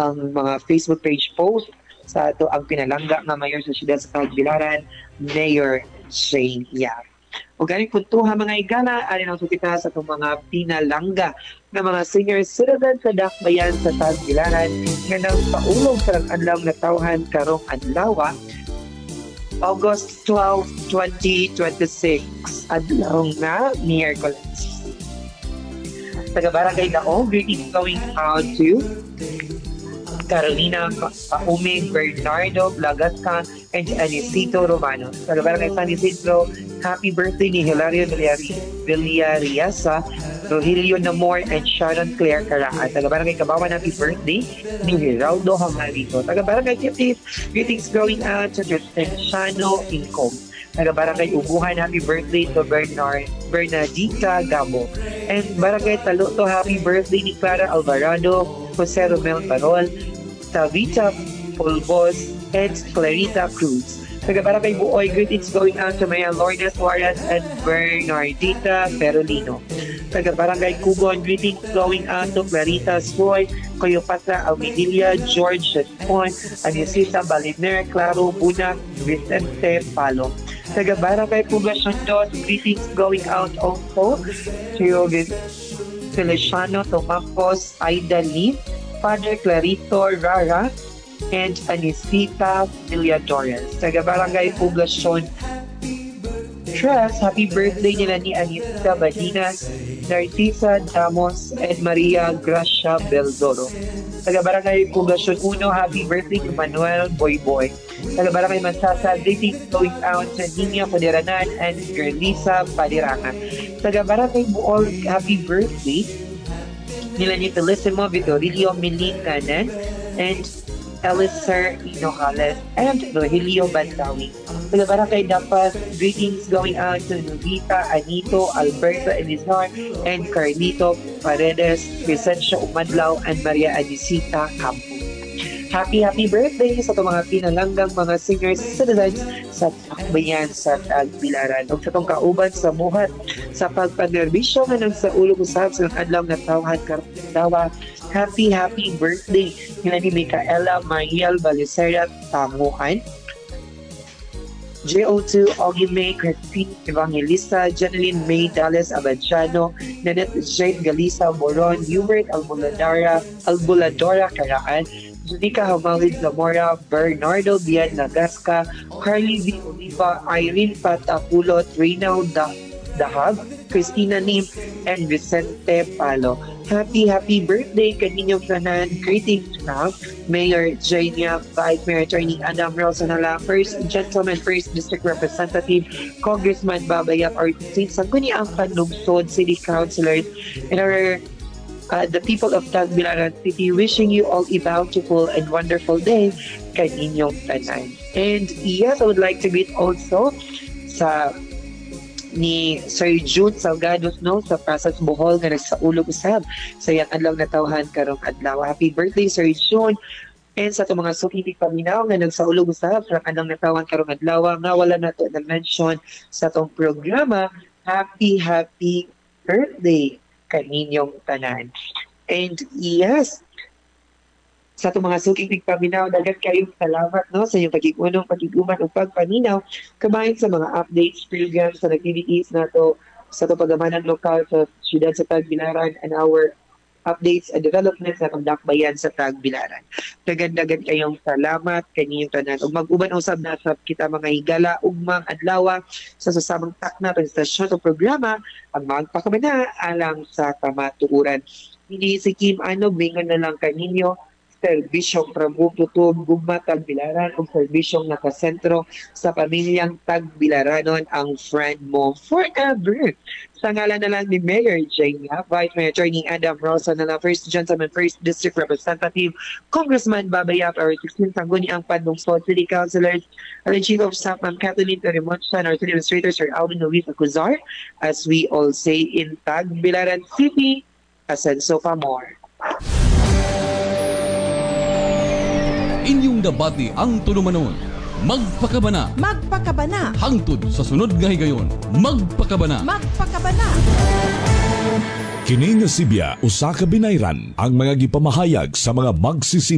ang mga Facebook page post sa ato ang pinalangga nga mayor sa siyudad sa Tagbilaran, Mayor Shane Yap. O galing puntuha mga igala, alin ang sukita sa itong mga pinalangga ng mga senior citizen sa Dakbayan sa Tagbilaran nga nang paulong sa adlaw na tawhan karong adlaw, August 12, 2026, adlaw na Miyerkules. Taga-Barangay Daog, greetings going out to Carolina Paumig, Bernardo Blagasca, and Anicito Romano. Taga-Barangay San Isidro, happy birthday ni Hilario Villariasa, Rogelio Namor, and Sharon Claire Caraan. Taga-Barangay Kabawan, happy birthday ni Geraldo Hamarito. Taga-Barangay Tipif, greetings going out to Tristan Incom. Taga-Barangay Ubuhan, happy birthday to Bernadita Gabo. And Barangay Taluto, happy birthday ni Clara Alvarado, Jose Romel Parol, Tavita Polbos, and Clarita Cruz. Taga-Barangay Buoy, greetings going out to Maya Lourdes Suarez and Bernardita Perolino. Taga-Barangay Cubon, greetings going out to Clarita Soy, Coyopatra Almedilia, George Shespon, Anisita Baliner, Claro Bunak, Vicente Palo. Taga-Barangay Poblacion 2, greetings going out also to Feliciano Tomacos, Aida Lee, Father Clarito Rara, and Anisita Villadores. Taga-Barangay Poblacion 3, happy birthday nila ni Anisita Badinas, Narcisa Damos, and Maria Gracia Beldoro. Taga-Barangay Poblacion 1, happy birthday to Manuel Boyboy. Taga-Barangay Mansasa, greetings going out sa Nina Padiranan and Gerlisa Padirangan. Taga-Barangay Buol, happy birthday nila ni Felicimo Vitorilio Milinganan and Eliser Inojales and Rogelio Bantawi. Taga-Barangay Dapas, greetings going out to Novita, Anito, Alberto Elizar, and Carlito Paredes, Vicencio Umadlaw, and Maria Anisita Campo. Happy birthday sa itong mga pinalanggang mga senior citizens sa Dakbayan sa Tagbilaran. O sa itong kauban sa buhat sa pagpanerbisyo nga nang sa ulong usab sa adlaw na tawhan kardawa. Happy birthday nila ni Micaela Mariel Balicera Tanguan, JO2 Ogime Christine Evangelista, Janeline May Dallas Abadjano, Nanette Jade Galisa Moron, Hubert Albuladora Caraan, Junica Hamalid Zamora, Bernardo Bian Nagasca, Carly V. Oliva, Irene Patapulot, Reynald Dahab, Christina Nim, and Vicente Palo. Happy birthday kaninyong tanan. Greetings from Mayor Jania, Vice Mayor Attorney Adam Rosonala, First Gentleman, First District Representative, Congressman Babayap Artin, Sangguni ang Panlungsod, City Councilors, and our the people of Tagbilaran City, wishing you all a bountiful and wonderful day kaninyong tanan. And yes, I would like to greet also sa ni Sir June Salgados sa Pasas Bohol nga nagsaulog usab sa iyang adlaw na tawhan karong adlaw. Happy birthday Sir June, and sa itong mga sukitig paminaw nga nagsaulog usab sa adlaw na tawhan karong adlaw nga wala nato na mention sa itong programa. Happy birthday kaninyong tanan. And yes, sa itong mga sukitig paminaw, dagat kayong salamat sa iyong pag-igunong, pag-iguman o pagpaminaw kabahin sa mga updates, programs, sa activities nato sa itong pagamanan lokal sa siyudad sa Tagbilaran and our updates and developments sa itong Dakbayan sa Tagbilaran. Dagan-dagan kayong salamat kaninyong tanan. Ug mag-uban usab na sa kita mga higala ugmang adlaw sa susamang takna presentasyon o programa ang magpakamana alang sa kamatuoran. Hindi si Kim Anog, mingan na lang kaninyo serbisyong Prabututob, Gugma, Tagbilaran o serbisyong nakasentro sa pamilyang Tagbilaranon ang friend mo forever. Sa ngalan na lang ni Mayor Jania, Vice Mayor Attorney Adam Rosa na lang, First Gentleman, First District Representative, Congressman Babayap, our 16 Sangguni ang Panlungsod, City Councilors, our Chief of Staff, Ma'am Kathleen Teremonchan, our City Administrator, Sir Alvin Luis Acuzar, as we all say in Tagbilaran City, Asenso pa more. Inyong debate ang tulumanon. Magpakabana. Magpakabana. Hangtod sa sunod nga higayon. Magpakabana. Magpakabana. Kini nga Sibya usa ka binayran ang mga gipamahayag sa mga magsisi